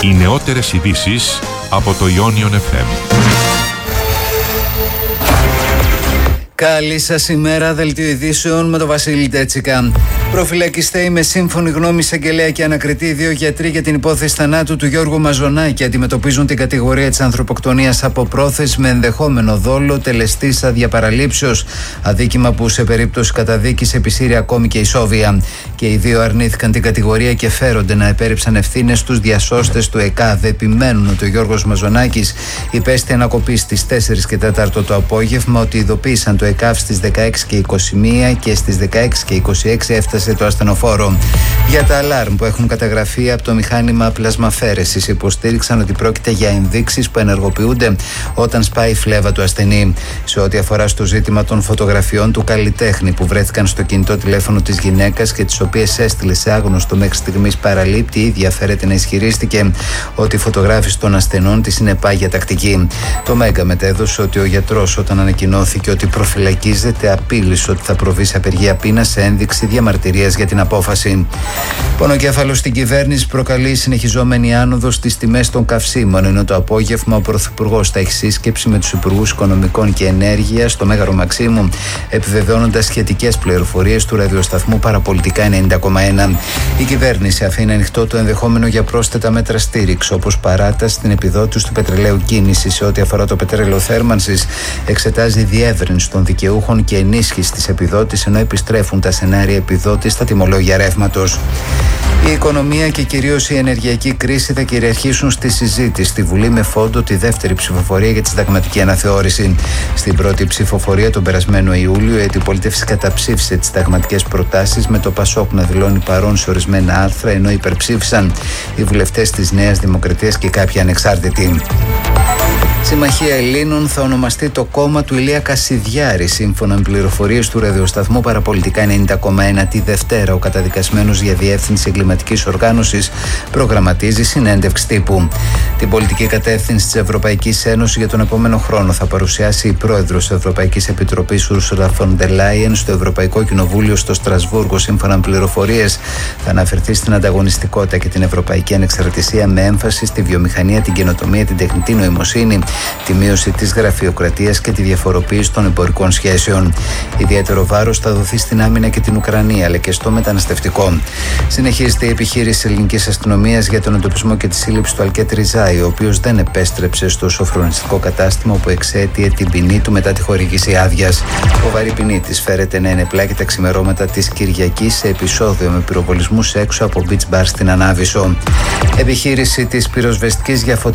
Οι νεότερες ειδήσεις από το Ionion FM. Καλή σας ημέρα, δελτίο ειδήσεων με τον Βασίλη Τέτσικα. Προφυλακιστέοι με σύμφωνη γνώμη εισαγγελέα και ανακριτή, 2 γιατροί για την υπόθεση θανάτου του Γιώργου Μαζονάκη αντιμετωπίζουν την κατηγορία της ανθρωποκτονίας από πρόθεση με ενδεχόμενο δόλο τελεστής αδιαπαραλήψεως. Αδίκημα που σε περίπτωση καταδίκης επισύρει ακόμη και η Σόβια. Και οι δύο αρνήθηκαν την κατηγορία και φέρονται να επέρριψαν ευθύνες στους διασώστες του ΕΚΑΔ. Επιμένουν ότι ο Γιώργος Μαζονάκης υπέστη ανακοπή στις 4 και 4 το απόγευμα, ότι ειδοποίησαν το ΕΚΑΒ στις 16 και 21 και στις 16 και 26 έφτασε το ασθενοφόρο. Για τα αλάρμ που έχουν καταγραφεί από το μηχάνημα πλασμαφέρεσης, υποστήριξαν ότι πρόκειται για ενδείξεις που ενεργοποιούνται όταν σπάει η φλέβα του ασθενή. Σε ό,τι αφορά στο ζήτημα των φωτογραφιών του καλλιτέχνη που βρέθηκαν στο κινητό τηλέφωνο της γυναίκας και τις οποίες έστειλε σε άγνωστο μέχρι στιγμής παραλήπτη, η ίδια φέρεται να ισχυρίστηκε ότι η φωτογράφηση των ασθενών της είναι πάγια τακτική. Το Μέγκα μετέδωσε ότι ο γιατρός, όταν ανακοινώθηκε ότι προφυλακίζεται, απείλησε ότι θα προβεί σε απεργία πείνας σε ένδειξη διαμαρτυρίας για την απόφαση. Πονοκέφαλος στην κυβέρνηση προκαλεί συνεχιζόμενη άνοδο στις τιμές των καυσίμων, ενώ το απόγευμα ο Πρωθυπουργός θα έχει σύσκεψη με τους Υπουργούς Οικονομικών και Ενέργειας στο Μέγαρο Μαξίμου, επιβεβαιώνοντας σχετικές πληροφορίες του ραδιοσταθμού Παραπολιτικά 90,1. Η κυβέρνηση αφήνει ανοιχτό το ενδεχόμενο για πρόσθετα μέτρα στήριξη, όπως παράταση στην επιδότηση του πετρελαίου κίνησης. Σε ό,τι αφορά το πετρέλαιο θέρμανσης, εξετάζει διεύρυνση των δικαιούχων και ενίσχυση της επιδότησης, ενώ επιστρέφουν τα σενάρια επιδότησης στα τιμολόγια ρεύματος. Η οικονομία και κυρίως η ενεργειακή κρίση θα κυριαρχήσουν στη συζήτηση στη Βουλή, με φόντο τη δεύτερη ψηφοφορία για τη συνταγματική αναθεώρηση. Στην πρώτη ψηφοφορία τον περασμένο Ιούλιο, η αντιπολίτευση καταψήφισε τις συνταγματικές προτάσεις, με το ΠΑΣΟΚ να δηλώνει παρόν σε ορισμένα άρθρα, ενώ υπερψήφισαν οι βουλευτές της Νέας Δημοκρατίας και κάποιοι ανεξάρτητοι. Συμμαχία Ελλήνων θα ονομαστεί το κόμμα του Ηλία Κασιδιάρη, σύμφωνα με πληροφορίες του ραδιοσταθμού Παραπολιτικά 90,1. Τη Δευτέρα, ο καταδικασμένος για διεύθυνση εγκληματικής οργάνωσης προγραμματίζει συνέντευξη τύπου. Την πολιτική κατεύθυνση της Ευρωπαϊκής Ένωσης για τον επόμενο χρόνο θα παρουσιάσει η πρόεδρος της Ευρωπαϊκής Επιτροπής Ursula von der Leyen στο Ευρωπαϊκό Κοινοβούλιο στο Στρασβούργο. Σύμφωνα με πληροφορίες, θα αναφερθεί στην ανταγωνιστικότητα και την ευρωπαϊκή ανεξαρτησία, με έμφαση στη βιομηχανία, την καινοτομία, την τεχνητή νοημοσύνη, τη μείωση της γραφειοκρατίας και τη διαφοροποίηση των εμπορικών σχέσεων. Ιδιαίτερο βάρος θα δοθεί στην άμυνα και την Ουκρανία, αλλά και στο μεταναστευτικό. Συνεχίζεται η επιχείρηση ελληνικής αστυνομίας για τον εντοπισμό και τη σύλληψη του Αλκέτ Ριζάη, ο οποίος δεν επέστρεψε στο σοφρονιστικό κατάστημα όπου εξαίτιε την ποινή του μετά τη χορήγηση άδειας. Ο βαρύ ποινή της φέρεται να ενεπλάκει τα ξημερώματα της Κυριακής σε επεισόδιο με πυροβολισμούς έξω από beach bar στην Ανάβησο. Επιχείρηση της πυροσβεστικής για